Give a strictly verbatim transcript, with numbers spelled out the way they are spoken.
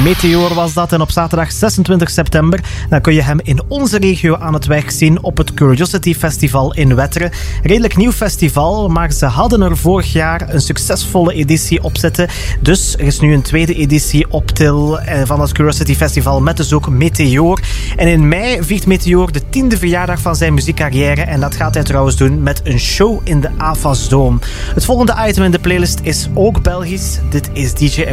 Meteor was dat. En op zaterdag zesentwintig september dan kun je hem in onze regio aan het werk zien op het Curiosity Festival in Wetteren. Redelijk nieuw festival, maar ze hadden er vorig jaar een succesvolle editie op zitten. Dus er is nu een tweede editie op til van het Curiosity Festival met dus ook Meteor. En in mei viert Meteor de tiende verjaardag van zijn muziekcarrière. En dat gaat hij trouwens doen met een show in de Avasdome. Het volgende item in de playlist is ook Belgisch. Dit is D J